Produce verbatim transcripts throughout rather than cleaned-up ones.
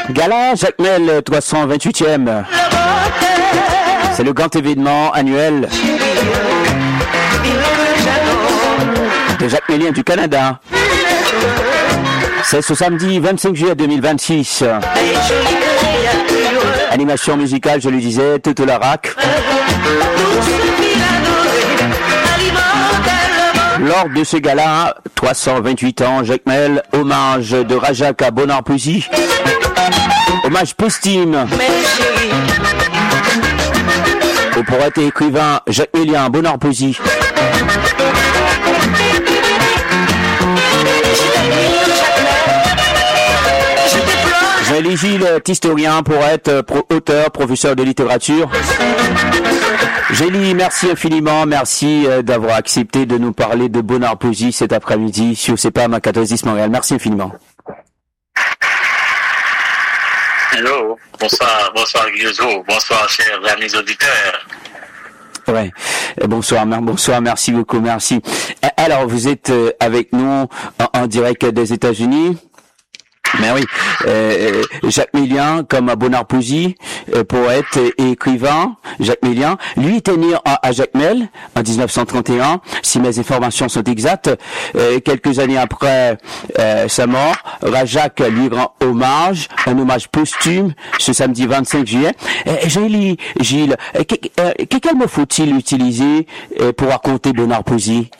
Gala Jacmel trois cent vingt-huitième. C'est le grand événement annuel des Jacmeliens du Canada. C'est ce samedi vingt-cinq juillet deux mille vingt-six. Animation musicale, je le disais, toute la rac. Lors de ce gala, trois cent vingt-huit ans, Jacmel, hommage de Rajak à Bonheur-Poésy. Hommage posthume au poète et écrivain Jacmelien Bonheur-Poésy. Jean-Élie Gilles est historien, poète, pro- auteur, professeur de littérature. Gélie, merci infiniment, merci euh, d'avoir accepté de nous parler de Bonheur-Poésy cet après-midi sur C P A M à quatorze dix Montréal. Merci infiniment. Hello, bonsoir, bonsoir Guillaume, bonsoir chers amis auditeurs. Ouais. Bonsoir, bonsoir, merci beaucoup, merci. Alors, vous êtes avec nous en, en direct des États-Unis. Mais oui, euh, Jacmelien, comme Bonheur-Poésy, euh, poète et écrivain, Jacmelien, lui était né à, à Jacmel en dix-neuf cent trente et un, si mes informations sont exactes. Euh, quelques années après euh, sa mort, Rajak lui rend hommage, un hommage posthume, ce samedi vingt-cinq juillet. Euh, Jean-Élie Gilles, euh, que, euh, quel mot faut-il utiliser euh, pour raconter Bonheur-Poésy?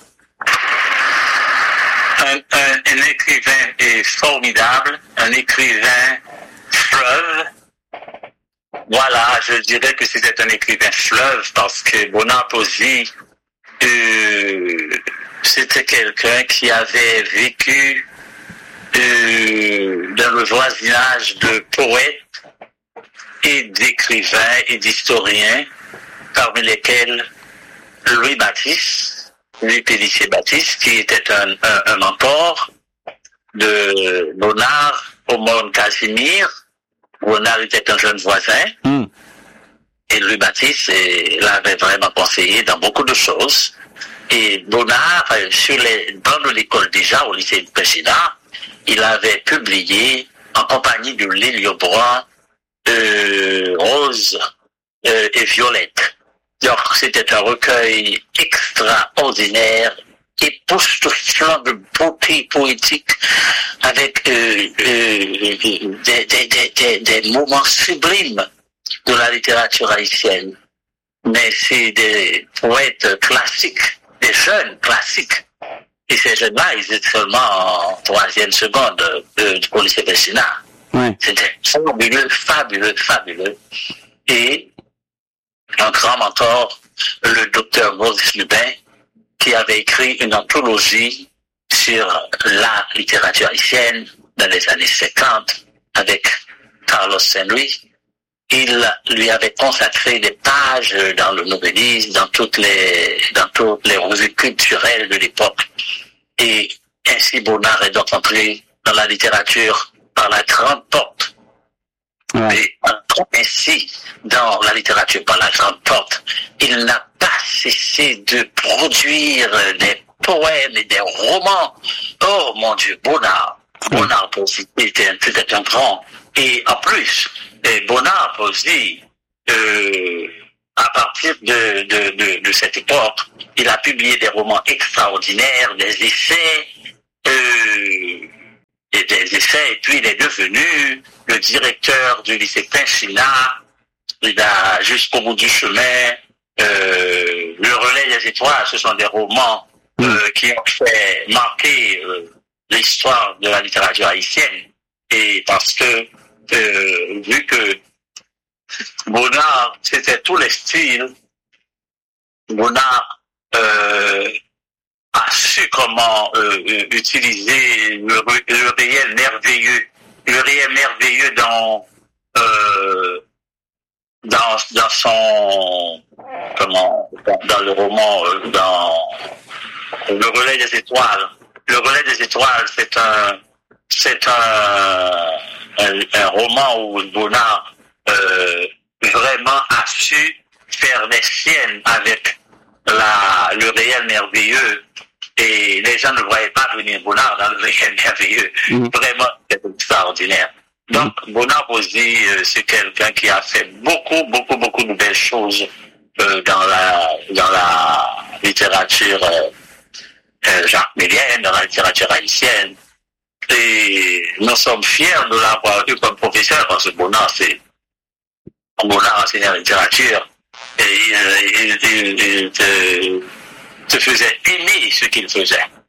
Un, un, un écrivain est formidable, un écrivain fleuve. Voilà, je dirais que c'était un écrivain fleuve parce que Bonheur-Poésy, euh, c'était quelqu'un qui avait vécu euh, dans le voisinage de poètes et d'écrivains et d'historiens, parmi lesquels Louis-Baptiste, Louis Pélissier Baptiste, qui était un, un, un mentor de Bonnard au monde Casimir. Bonnard était un jeune voisin. Mm. Et Louis Baptiste l'avait vraiment conseillé dans beaucoup de choses. Et Bonnard, sur les bancs de l'école déjà, au lycée de Péchina, il avait publié en compagnie de Lélio-Brun, euh, Rose euh, et Violette. Donc, c'était un recueil extraordinaire, époustouflant de beauté poétique, avec euh, euh, des, des, des, des moments sublimes de la littérature haïtienne. Mais c'est des poètes classiques, des jeunes classiques. Et ces jeunes-là, ils étaient seulement en troisième seconde euh, du lycée Péchina. Ouais. C'était fabuleux, fabuleux, fabuleux. Et un grand mentor, le docteur Maurice Lubin, qui avait écrit une anthologie sur la littérature haïtienne dans les années cinquante avec Carlos Saint-Louis. Il lui avait consacré des pages dans le Novelisme, dans toutes les, dans toutes les revues culturelles de l'époque. Et ainsi Bonnard est donc entré dans la littérature par la grande porte. Ouais. Et ainsi, dans la littérature par la grande porte, il n'a pas cessé de produire des poèmes et des romans. Oh mon Dieu, Bonnard. Ouais. Bonheur-Poésy était, était un grand. Et en plus, Bonheur-Poésy, euh, à partir de, de, de, de cette époque, il a publié des romans extraordinaires, des essais, euh, et des essais, et puis il est devenu le directeur du lycée Pinchina. Il a, jusqu'au bout du chemin, euh, Le Relais des Étoiles, ce sont des romans euh, qui ont fait marquer euh, l'histoire de la littérature haïtienne. Et parce que, euh, vu que Bonnard, c'était tous les styles, Bonnard euh, a su comment euh, utiliser le, le réel merveilleux, le réel merveilleux dans euh, dans dans son comment dans, dans le roman euh, dans Le Relais des Étoiles. Le Relais des Étoiles, c'est un c'est un, un un roman où Bonnard euh, vraiment a su faire des siennes avec la le réel merveilleux. Et les gens ne voyaient pas venir Bonnard dans le réel merveilleux. Mmh. Vraiment, c'est extraordinaire. Donc, Bonnard Pozzi, euh, c'est quelqu'un qui a fait beaucoup, beaucoup, beaucoup de belles choses euh, dans la dans la littérature euh, euh, jacques-millienne, dans la littérature haïtienne. Et nous sommes fiers de l'avoir eu comme professeur, parce que Bonnard, c'est Bonnard enseignait la littérature. Et il, il, il, il te, te faisait aimer ce qu'il faisait.